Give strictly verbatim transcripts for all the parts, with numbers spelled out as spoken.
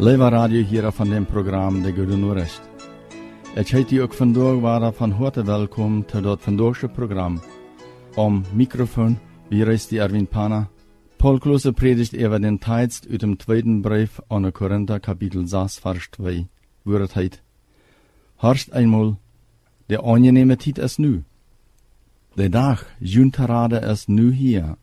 Lieve radioheren van dit programma De Goede Noorrecht. Ik heet u ook vandaag waar van harte welkom tot dat vandaagse programma. Om microfoon, wie reist die Erwin Pana. Paul Klose predigt over den Text uit dem tweeden brief aan de Korinther kapitel zes vers twee, waar het heet: Horst eenmaal, de aangename tijd is nu. De dag, junterade is nu hier.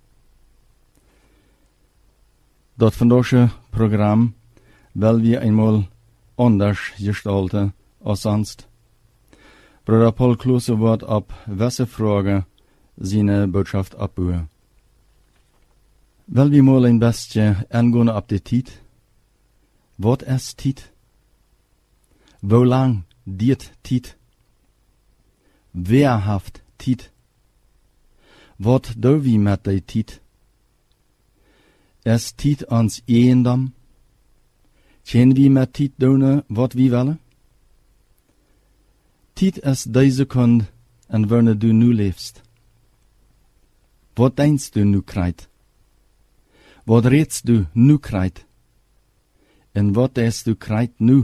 Dat vandaagse programma wil we eenmaal anders gestalten als sonst. Bruder Paul Klose wordt op wisse vragen zijn boodschap opbouwen. Wil we mal een beetje ingaan op de tijd? Wat is tijd? Hoe lang duurt tijd? Wer heeft tijd? Wat doen we met die tijd? Is tijd ons eigendom? Kunnen we met tijd doen wat we willen? Tijd is die seconde en wanneer du nu leefst. Wat denkst du nu krijgt? Wat reeds du nu krijgt? En wat is du krijgt nu?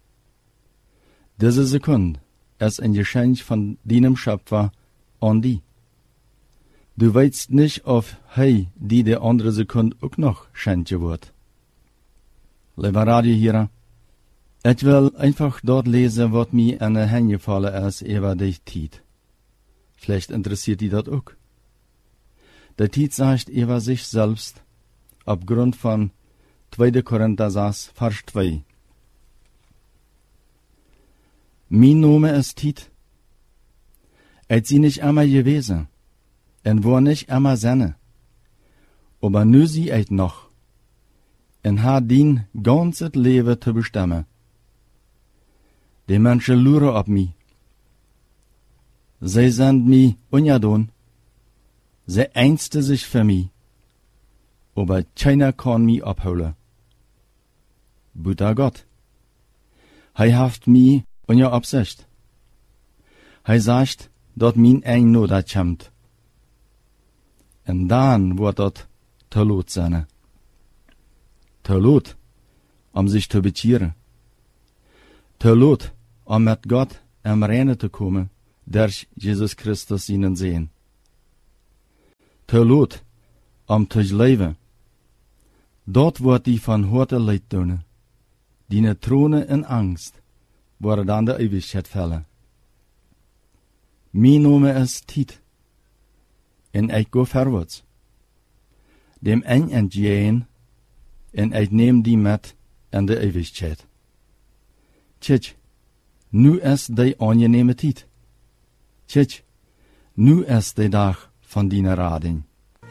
Deze seconde is een geschenk van deinem Schöpfer aan die. Du weißt niet of hij die de andere seconde ook nog schenken wordt. Lieve radioheren, ik wil einfach dort lezen wat mij aan de handen gevallen is over die tijd. Vielleicht interessiert die dat ook. De tijd zegt over zich selbst, op grond van tweede Korinther zes vers twee. Mijn name is tijd. Ik zie niet immer gewesen, en war niet immer zenne, aber nu zie ik nog, en ha dien gans het leven te bestemmen. De mensen luren op mij. Zij zijn mij onjadon. Zij einsten zich voor mij. Aber keiner kan mij ophouden. Buta God. Hij heeft mij onja opzicht. Hij zegt dat mijn eind nood komt. En dan wordt dat te laat zijn. Te laat om zich te bekeren. Te laat om met God in reine te komen door Jezus Christus zijn zegen. Te laat om te leven. Dat wordt die van harte leid doen. Die tronen in angst worden dan de eeuwigheid vallen. Mijn name is tijd. En ik ga voorwaarts. Dem een entgeen, en ik neem die met in de eeuwigheid. Tjitsch, nu is de aangename tijd. Tjitsch, nu is de dag van die rading.